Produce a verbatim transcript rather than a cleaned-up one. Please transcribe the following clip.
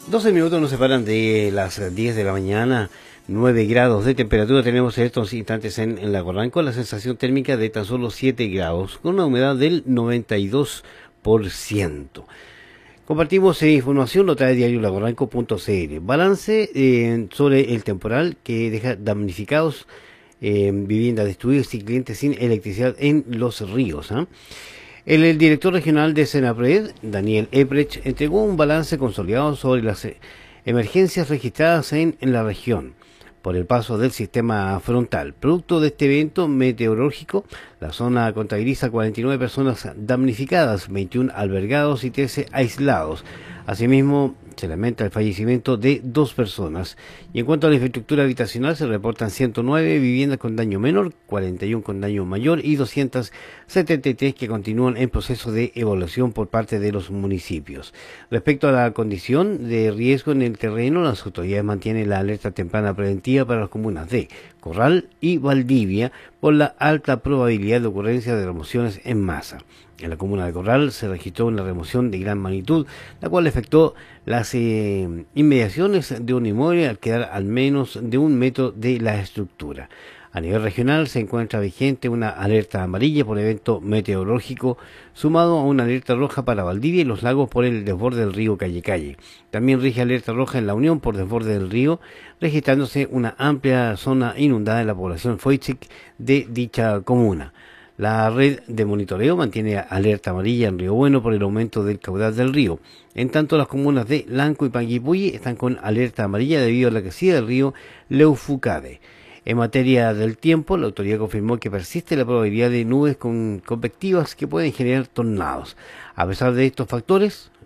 doce minutos nos separan de las diez de la mañana, nueve grados de temperatura tenemos en estos instantes en, en Lago-Ranco, la sensación térmica de tan solo siete grados, con una humedad del noventa y dos por ciento. Compartimos eh, información, lo trae diario lagoranco punto c l. Balance eh, sobre el temporal que deja damnificados eh, viviendas destruidas y clientes sin electricidad en Los Ríos. ¿eh? El, el director regional de Senapred, Daniel Eprecht, entregó un balance consolidado sobre las eh, emergencias registradas en, en la región por el paso del sistema frontal. Producto de este evento meteorológico, la zona contabiliza cuarenta y nueve personas damnificadas, veintiún albergados y trece aislados. Asimismo, se lamenta el fallecimiento de dos personas. Y en cuanto a la infraestructura habitacional, se reportan ciento nueve viviendas con daño menor, cuarenta y uno con daño mayor y doscientas setenta y tres que continúan en proceso de evaluación por parte de los municipios. Respecto a la condición de riesgo en el terreno, las autoridades mantienen la alerta temprana preventiva para las comunas de Corral y Valdivia por la alta probabilidad de ocurrencia de remociones en masa. En la comuna de Corral se registró una remoción de gran magnitud, la cual afectó las eh, inmediaciones de un inmueble al quedar al menos de un metro de la estructura. A nivel regional se encuentra vigente una alerta amarilla por evento meteorológico, sumado a una alerta roja para Valdivia y Los Lagos por el desborde del río Calle Calle. También rige alerta roja en La Unión por desborde del río, registrándose una amplia zona inundada en la población Foichic de dicha comuna. La red de monitoreo mantiene alerta amarilla en Río Bueno por el aumento del caudal del río. En tanto, las comunas de Lanco y Panguipulli están con alerta amarilla debido a la crecida del río Leufucade. En materia del tiempo, la autoridad confirmó que persiste la probabilidad de nubes con convectivas que pueden generar tornados. A pesar de estos factores,